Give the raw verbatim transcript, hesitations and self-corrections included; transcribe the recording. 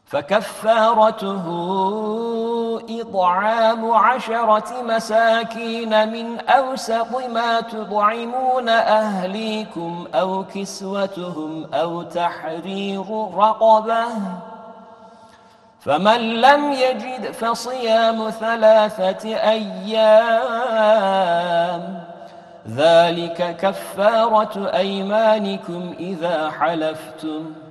فكفارته إطعام عشرة مساكين من أوسط ما تطعمون أهليكم أو كسوتهم أو تحرير رقبة، فمن لم يجد فصيام ثلاثة أيام، ذلك كفارة أيمانكم إذا حلفتم،